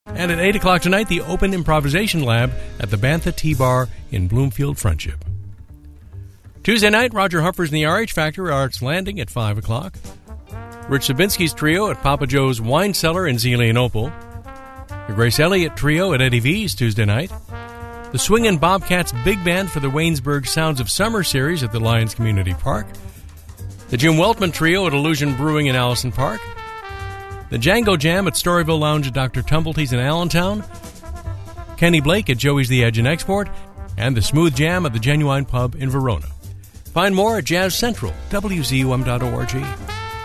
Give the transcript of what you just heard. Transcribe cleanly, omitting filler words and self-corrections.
And at 8 o'clock tonight, the Open Improvisation Lab at the Bantha Tea Bar in Bloomfield Friendship. Tuesday night, Roger Humphreys and the RH Factor at Arts Landing at 5 o'clock. Rich Sabinsky's Trio at Papa Joe's Wine Cellar in Zelienople. The Grace Elliott Trio at Eddie V's Tuesday night. The Swingin' Bobcats Big Band for the Waynesburg Sounds of Summer series at the Lions Community Park. The Jim Weltman Trio at Illusion Brewing in Allison Park. The Django Jam at Storyville Lounge at Dr. Tumblety's in Allentown. Kenny Blake at Joey's The Edge in Export. And the Smooth Jam at the Genuine Pub in Verona. Find more at jazzcentralwzum.org.